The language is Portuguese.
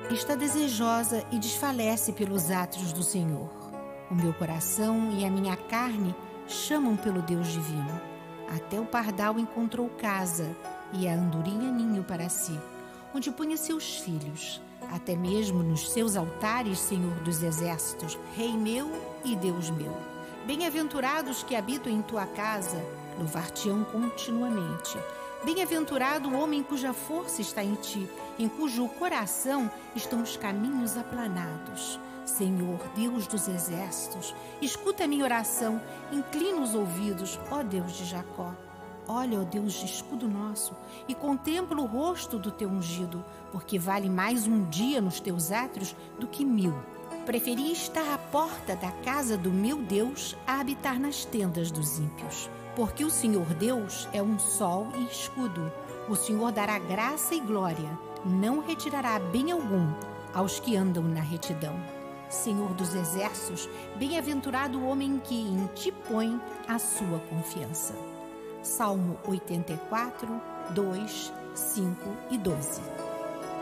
está desejosa e desfalece pelos átrios do Senhor. O meu coração e a minha carne chamam pelo Deus divino. Até o pardal encontrou casa e a andorinha ninho para si, onde punha seus filhos. Até mesmo nos seus altares, Senhor dos exércitos, Rei meu e Deus meu. Bem-aventurados que habitam em tua casa, louvar-te-ão continuamente. Bem-aventurado o homem cuja força está em ti, em cujo coração estão os caminhos aplanados. Senhor, Deus dos exércitos, escuta a minha oração, inclina os ouvidos, ó Deus de Jacó. Olha, ó Deus de escudo nosso, e contempla o rosto do teu ungido, porque vale mais um dia nos teus átrios do que 1000. Preferi estar à porta da casa do meu Deus a habitar nas tendas dos ímpios. Porque o Senhor Deus é um sol e escudo. O Senhor dará graça e glória, não retirará bem algum aos que andam na retidão. Senhor dos exércitos, bem-aventurado o homem que em ti põe a sua confiança. Salmo 84, 2, 5 e 12.